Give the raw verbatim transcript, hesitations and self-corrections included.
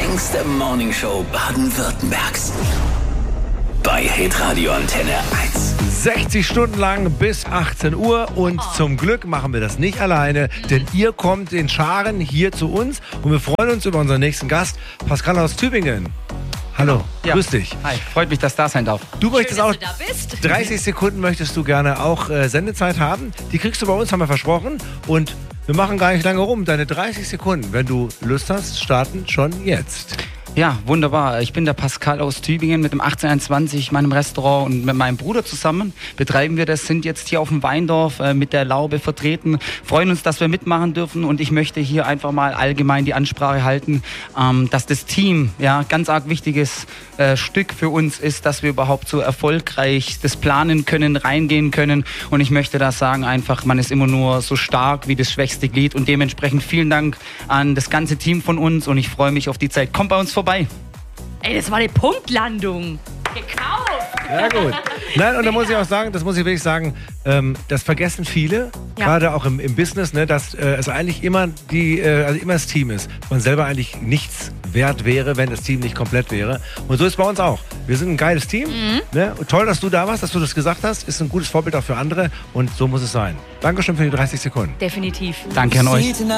längste Morningshow Baden-Württembergs. Bei Hitradio Antenne eins. sechzig Stunden lang bis achtzehn Uhr und oh. zum Glück machen wir das nicht alleine, denn ihr kommt in Scharen hier zu uns und wir freuen uns über unseren nächsten Gast, Pascal aus Tübingen. Hallo, ja. Grüß dich. Hi, freut mich, dass da sein darf. Du möchtest Schön, auch, dass du da bist. dreißig Sekunden möchtest du gerne auch äh, Sendezeit haben. Die kriegst du bei uns, haben wir versprochen. Und wir machen gar nicht lange rum. Deine dreißig Sekunden, wenn du Lust hast, starten schon jetzt. Ja, wunderbar. Ich bin der Pascal aus Tübingen mit dem achtzehn einundzwanzig, meinem Restaurant, und mit meinem Bruder zusammen betreiben wir das, sind jetzt hier auf dem Weindorf äh, mit der Laube vertreten, freuen uns, dass wir mitmachen dürfen, und ich möchte hier einfach mal allgemein die Ansprache halten, ähm, dass das Team, ja, ganz arg wichtiges äh, Stück für uns ist, dass wir überhaupt so erfolgreich das planen können, reingehen können, und ich möchte da sagen einfach, man ist immer nur so stark wie das schwächste Glied, und dementsprechend vielen Dank an das ganze Team von uns, und ich freue mich auf die Zeit. Kommt bei uns vorbei. Ey, das war eine Punktlandung. Gekauft. Ja, gut. Nein, und da muss ich auch sagen, das muss ich wirklich sagen, ähm, das vergessen viele, ja. gerade auch im, im Business, ne, dass äh, es eigentlich immer, die, äh, also immer das Team ist. Man selber eigentlich nichts wert wäre, wenn das Team nicht komplett wäre. Und so ist es bei uns auch. Wir sind ein geiles Team. Mhm. Ne? Toll, dass du da warst, dass du das gesagt hast. Ist ein gutes Vorbild auch für andere, und so muss es sein. Dankeschön für die dreißig Sekunden. Definitiv. Danke an euch.